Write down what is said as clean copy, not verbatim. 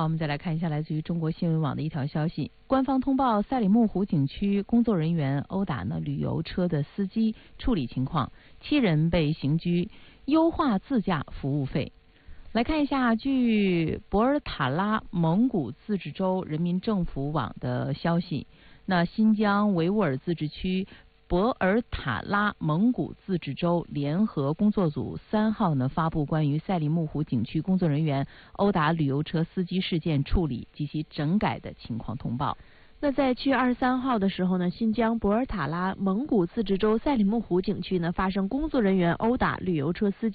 好，我们再来看一下来自于中国新闻网的一条消息。官方通报赛里木湖景区工作人员殴打旅游车的司机处理情况，7人被刑拘，优化自驾服务费。来看一下，据博尔塔拉蒙古自治州人民政府网的消息，那新疆维吾尔自治区博尔塔拉蒙古自治州联合工作组3号发布关于赛里木湖景区工作人员殴打旅游车司机事件处理及其整改的情况通报。 那在7月23号的时候呢，新疆博尔塔拉蒙古自治州赛里木湖景区发生工作人员殴打旅游车司机